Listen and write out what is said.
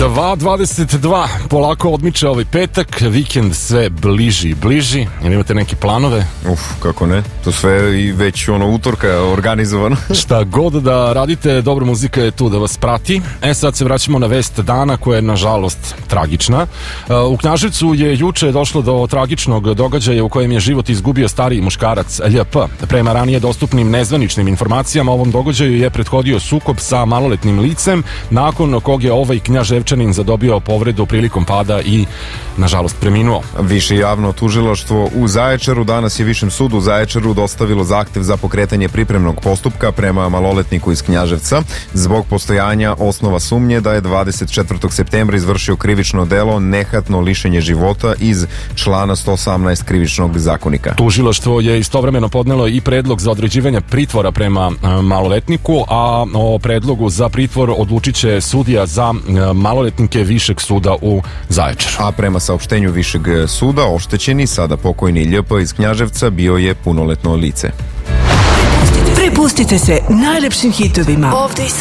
2:22, polako odmiče ovaj petak, vikend sve bliži i bliži. Jel imate neke planove? Kako ne, to sve i već utorka organizovano. Šta god da radite, dobra muzika je tu da vas prati. Sad se vraćamo na vest dana koja je nažalost tragična. U Knjaževcu je juče došlo do tragičnog događaja u kojem je život izgubio stariji muškarac LJP. Prema ranije dostupnim nezvaničnim informacijama, ovom događaju je prethodio sukob sa maloletnim licem, nakon kog je ovaj Knjaževčanin zadobio povredu prilikom pada i nažalost preminuo. Više javno tužilaštvo u Zaječaru danas je Višem sudu u Zaječaru dostavilo zahtev za pokretanje pripremnog postupka prema maloletniku iz Knjaževca zbog postojanja osnova sumnje da je 24. septembra izvršio krivično delo nehatno lišenje života iz člana 118 krivičnog zakonika. Tužilaštvo je istovremeno podnelo i predlog za određivanje pritvora prema maloletniku, a o predlogu za pritvor odlučit će sudija za maloletnike Višeg suda u Zaječaru. A prema saopštenju Višeg suda, oštećeni, sada pokojni LJP iz Knjaževca, bio je punoletno lice. Prepustite se najlepšim hitovima.